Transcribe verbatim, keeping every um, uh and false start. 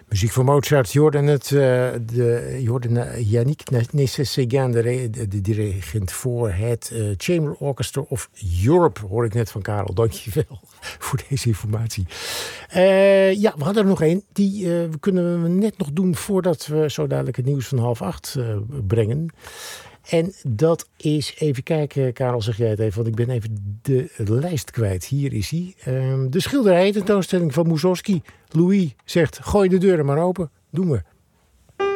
Muziek van Mozart. Je hoorde het, uh, de, je hoorde uh, Yannick Nécessé-Guin, de, de, de dirigent voor het uh, Chamber Orchestra of Europe, hoor ik net van Karel. Dankjewel voor deze informatie. Uh, ja, we hadden er nog één. Die uh, kunnen we net nog doen voordat we zo dadelijk het nieuws van half acht uh, brengen. En dat is, even kijken, Karel, zeg jij het even, want ik ben even de lijst kwijt. Hier is hij. Uh, de schilderij, tentoonstelling van Mussorgsky. Louis zegt, gooi de deuren maar open. Doen we.